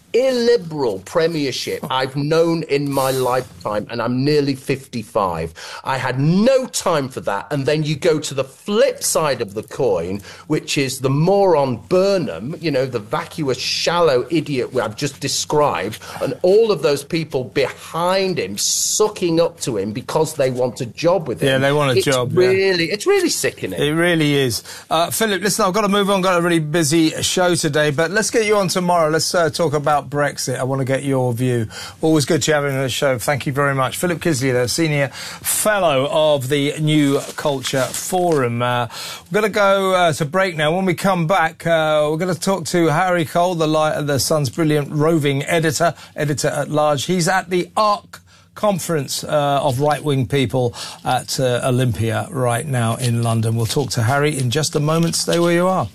illiberal premiership I've known in my lifetime, and I'm nearly fifty-five. I had no time for that. And then you go to the flip side of the coin, which is the moron Burnham, you know, the vacuous, shallow idiot I've just described, and all of those people behind him sucking up to him because they want a job with him. Yeah, they want a it's job. Really, yeah. It's really sickening. It really is. Uh, Philip, listen, I've got to move on. Got a really busy show today, but let's get you on tomorrow. Let's uh, talk about Brexit. I want to get your view. Always good to have you on the show. Thank you very much. Philip Kisley, the Senior Fellow of the New Culture Forum. Uh, we're going to go uh, to break now. When we come back, uh, we're going to talk to Harry Cole, the, li- the Sun's brilliant roving editor, editor at large. He's at the ARC conference uh, of right-wing people at uh, Olympia right now in London. We'll talk to Harry in just a moment. Stay where you are.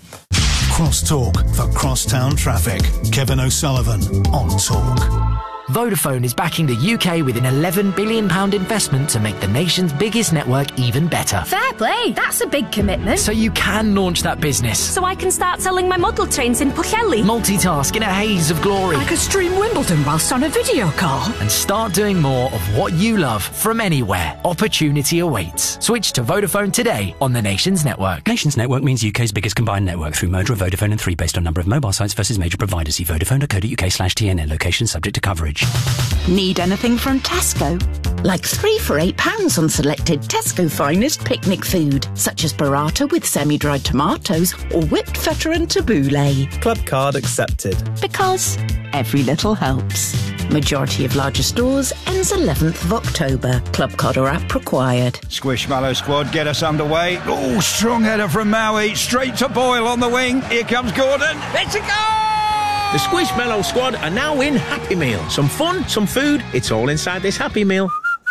Crosstalk for crosstown traffic. Kevin O'Sullivan on Talk. Vodafone is backing the U K with an eleven billion pounds investment to make the nation's biggest network even better. Fair play, that's a big commitment. So you can launch that business. So I can start selling my model trains in Pwllheli. Multitask in a haze of glory. I could stream Wimbledon whilst on a video call. And start doing more of what you love from anywhere. Opportunity awaits. Switch to Vodafone today on the Nations Network. Nations Network means U K's biggest combined network through merger of Vodafone and three based on number of mobile sites versus major providers. See vodafone dot co dot uk slash T N N. Location subject to coverage. Need anything from Tesco? Like three for eight pounds on selected Tesco finest picnic food, such as burrata with semi-dried tomatoes or whipped feta and tabbouleh. Club card accepted. Because every little helps. Majority of larger stores ends eleventh of October. Club card or app required. Squishmallow squad, get us underway. Oh, strong header from Maui, straight to Boyle on the wing. Here comes Gordon. It's a goal! The Squishmallow squad are now in Happy Meal. Some fun, some food, it's all inside this Happy Meal.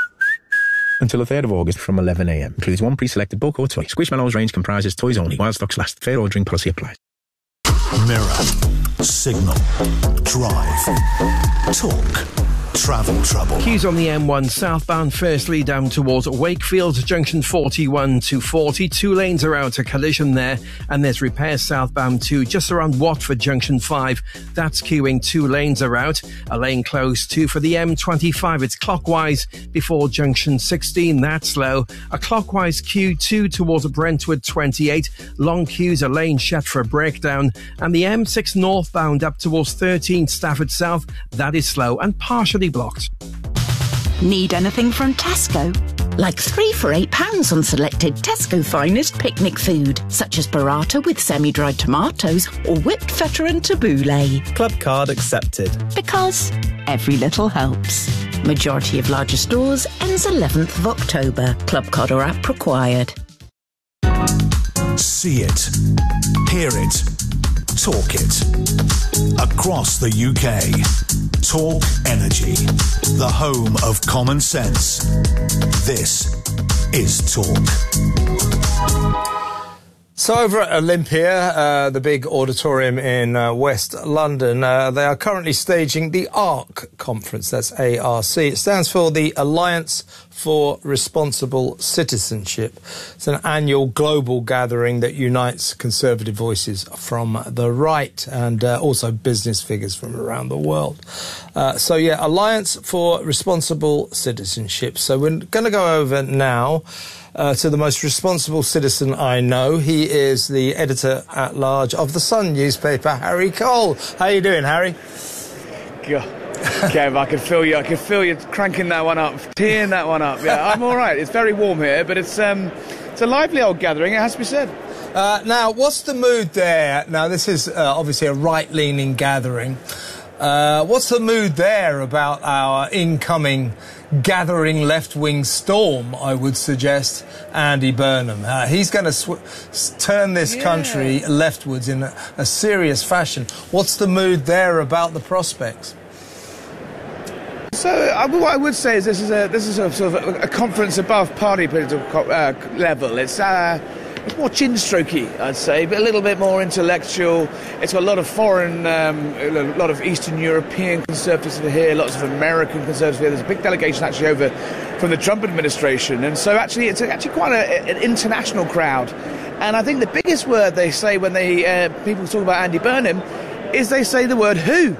Until the third of August from eleven a m. Includes one pre-selected book or toy. Squishmallows range comprises toys only. While stocks last. Fair ordering policy applies. Mirror, signal, drive, talk, travel trouble. Queues on the M one southbound, firstly down towards Wakefield, junction forty-one to forty. Two lanes are out, a collision there, and there's repairs southbound too, just around Watford, junction five. That's queuing, two lanes are out. A lane closed too for the M twenty-five. It's clockwise before junction sixteen, that's slow. A clockwise queue too towards Brentwood twenty-eight. Long queues, a lane shut for a breakdown. And the M six northbound up towards thirteen Stafford South, that is slow and partially blocked. Need anything from Tesco? Like three for eight pounds on selected Tesco finest picnic food, such as burrata with semi-dried tomatoes or whipped feta and tabbouleh. Club card accepted. Because every little helps. Majority of larger stores ends eleventh of October. Club card or app required. See it, hear it, talk it. Across the U K. Talk Energy, the home of common sense. This is Talk. So over at Olympia, uh, the big auditorium in uh, West London, uh, they are currently staging the ARC conference. That's A R C. It stands for the Alliance for Responsible Citizenship. It's an annual global gathering that unites conservative voices from the right and uh, also business figures from around the world. Uh, so, yeah, Alliance for Responsible Citizenship. So we're going to go over now Uh, to the most responsible citizen I know. He is the editor-at-large of The Sun newspaper, Harry Cole. How are you doing, Harry? God. Kev, I can feel you. I can feel you cranking that one up, teeing that one up. Yeah, I'm all right. It's very warm here, but it's um, it's a lively old gathering, it has to be said. Uh, now, what's the mood there? Now, this is uh, obviously a right-leaning gathering. Uh, what's the mood there about our incoming gathering left-wing storm, I would suggest, Andy Burnham? Uh, he's going to sw- turn this yeah. country leftwards in a, a serious fashion. What's the mood there about the prospects? So uh, what I would say is this is a this is a sort of a, a conference above party political co- uh, level. It's uh, it's more chin-strokey, I'd say, but a little bit more intellectual. It's got a lot of foreign, um, a lot of Eastern European conservatives are here, lots of American conservatives here. There's a big delegation actually over from the Trump administration, and so actually it's actually quite a, an international crowd. And I think the biggest word they say when they uh, people talk about Andy Burnham is they say the word "who."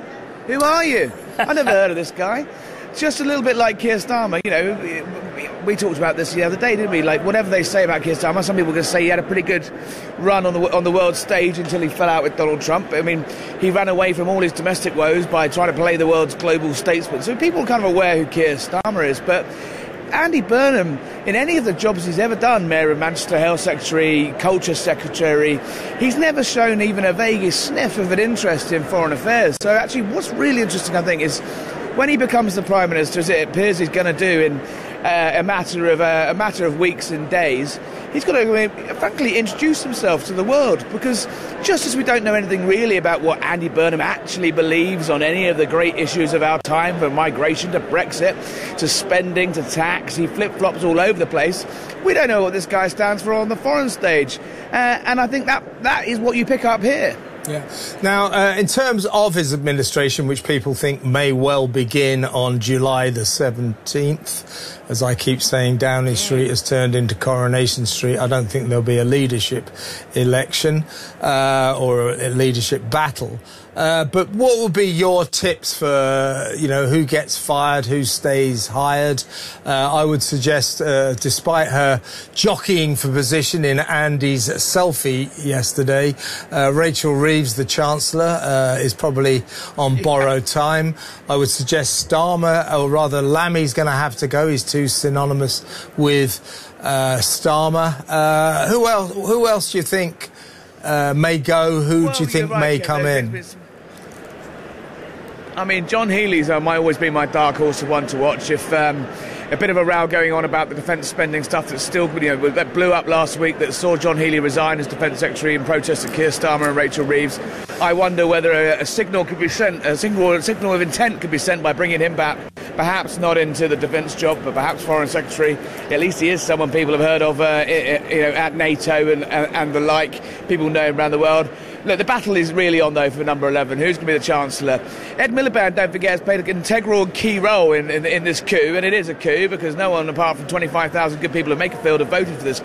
Who are you? I never heard of this guy. Just a little bit like Keir Starmer, you know, we talked about this the other day, didn't we? Like, whatever they say about Keir Starmer, some people are going to say he had a pretty good run on the on the world stage until he fell out with Donald Trump. I mean, he ran away from all his domestic woes by trying to play the world's global statesman. So people are kind of aware who Keir Starmer is, but Andy Burnham, in any of the jobs he's ever done, Mayor of Manchester, Health Secretary, Culture Secretary, he's never shown even a vaguest sniff of an interest in foreign affairs. So actually, what's really interesting, I think, is when he becomes the Prime Minister, as it appears he's going to do in uh, a matter of uh, a matter of weeks and days, he's got to, uh, frankly, introduce himself to the world. Because just as we don't know anything really about what Andy Burnham actually believes on any of the great issues of our time, from migration to Brexit to spending to tax, he flip-flops all over the place. We don't know what this guy stands for on the foreign stage, uh, and I think that that is what you pick up here. Yeah. Now, uh, in terms of his administration, which people think may well begin on July the seventeenth, as I keep saying, Downing Street has turned into Coronation Street. I don't think there'll be a leadership election uh, or a leadership battle. Uh, but what would be your tips for, you know, who gets fired, who stays hired? Uh, I would suggest, uh, despite her jockeying for position in Andy's selfie yesterday, uh, Rachel Reeves, the Chancellor, uh, is probably on borrowed time. I would suggest Starmer, or rather Lammy's going to have to go. He's too synonymous with uh, Starmer. Uh, who else? Who else do you think uh, may go? Who well, do you think right, may yeah, come in? I mean, John Healey's uh, might always be my dark horse of one to watch. If um, a bit of a row going on about the defence spending stuff that's still, you know, that blew up last week, that saw John Healey resign as Defence Secretary in protest of Keir Starmer and Rachel Reeves. I wonder whether a, a signal could be sent, a signal, a signal of intent could be sent by bringing him back, perhaps not into the defence job, but perhaps Foreign Secretary. At least he is someone people have heard of, uh, you know, at NATO and, and, and the like. People know him around the world. Look, the battle is really on, though, for number eleven. Who's going to be the Chancellor? Ed Miliband, don't forget, has played an integral key role in, in, in this coup, and it is a coup because no one, apart from twenty-five thousand good people of Makerfield, have voted for this